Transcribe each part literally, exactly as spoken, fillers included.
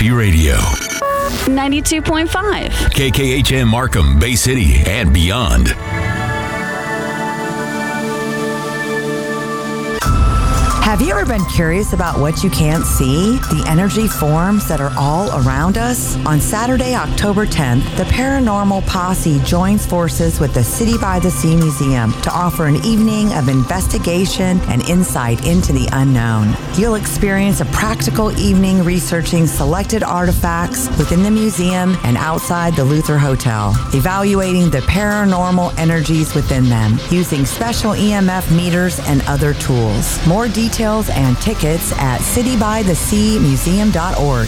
Happy Radio. ninety-two point five. K K H M Markham, Bay City, and beyond. Have you ever been curious about what you can't see? The energy forms that are all around us? On Saturday, October tenth, the Paranormal Posse joins forces with the City by the Sea Museum to offer an evening of investigation and insight into the unknown. You'll experience a practical evening researching selected artifacts within the museum and outside the Luther Hotel, evaluating the paranormal energies within them using special E M F meters and other tools. More details and tickets at city by the sea museum dot org.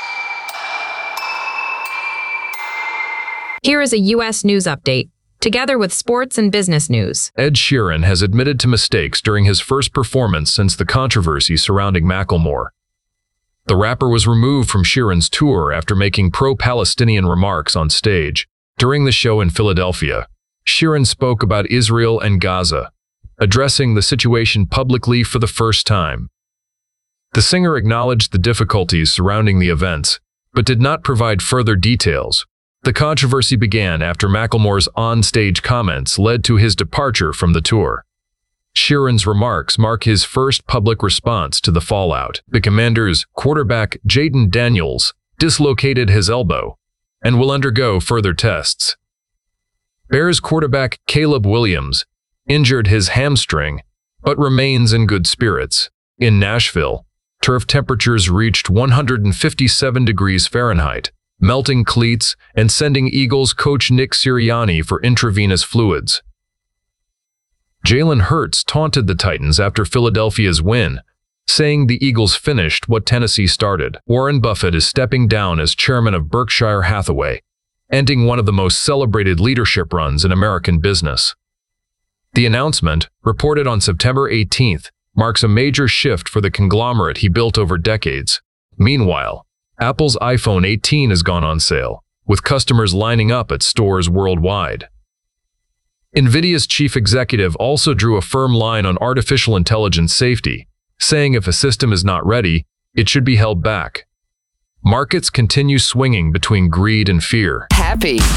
Here is a U S news update, together with sports and business news. Ed Sheeran has admitted to mistakes during his first performance since the controversy surrounding Macklemore. The rapper was removed from Sheeran's tour after making pro-Palestinian remarks on stage. During the show in Philadelphia, Sheeran spoke about Israel and Gaza, addressing the situation publicly for the first time. The singer acknowledged the difficulties surrounding the events, but did not provide further details. The controversy began after Macklemore's on-stage comments led to his departure from the tour. Sheeran's remarks mark his first public response to the fallout. The Commanders' quarterback Jayden Daniels dislocated his elbow and will undergo further tests. Bears quarterback Caleb Williams injured his hamstring, but remains in good spirits. In Nashville, turf temperatures reached one hundred fifty-seven degrees Fahrenheit, melting cleats and sending Eagles coach Nick Sirianni for intravenous fluids. Jalen Hurts taunted the Titans after Philadelphia's win, saying the Eagles finished what Tennessee started. Warren Buffett is stepping down as chairman of Berkshire Hathaway, ending one of the most celebrated leadership runs in American business. The announcement, reported on September eighteenth, marks a major shift for the conglomerate he built over decades. Meanwhile, Apple's iPhone eighteen has gone on sale, with customers lining up at stores worldwide. NVIDIA's chief executive also drew a firm line on artificial intelligence safety, saying if a system is not ready, it should be held back. Markets continue swinging between greed and fear. Happy